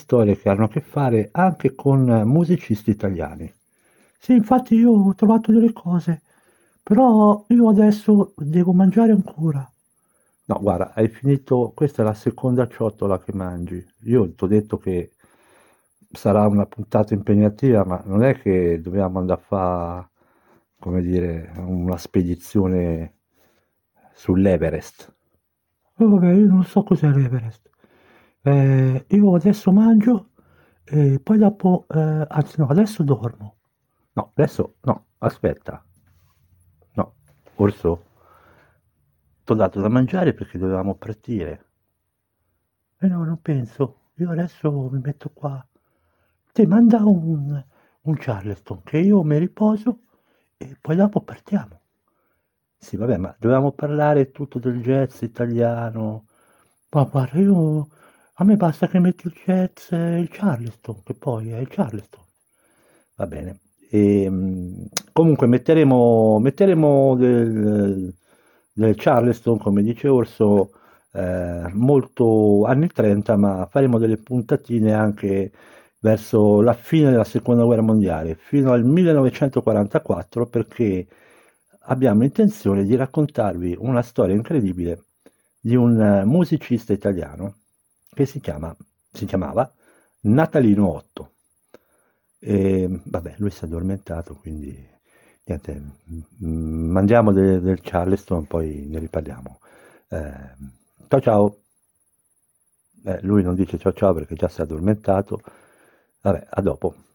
storie che hanno a che fare anche con musicisti italiani. Sì, infatti io ho trovato delle cose, però io adesso devo mangiare ancora. No, guarda, hai finito, questa è la seconda ciotola che mangi. Io ti ho detto che sarà una puntata impegnativa, ma non è che dobbiamo andare a fare, come dire, una spedizione sull'Everest. Vabbè, io non so cos'è l'Everest. Io adesso mangio e poi dopo, anzi no, adesso dormo. No, adesso no, aspetta. No, Orso, ti ho dato da mangiare perché dovevamo partire. No, non penso. Io adesso mi metto qua. Te manda un Charleston che io mi riposo e poi dopo partiamo. Sì, vabbè, ma dovevamo parlare tutto del jazz italiano. Ma guarda, a me basta che metti il jazz e il Charleston, che poi è il Charleston. Va bene. Comunque metteremo del Charleston, come dice Orso, molto anni 30, ma faremo delle puntatine anche verso la fine della seconda guerra mondiale, fino al 1944, perché abbiamo intenzione di raccontarvi una storia incredibile di un musicista italiano che si chiamava Natalino Otto. E vabbè, lui si è addormentato, quindi niente, mandiamo del Charleston, poi ne riparliamo. Eh, ciao ciao. Lui non dice ciao ciao perché già si è addormentato. Vabbè, a dopo.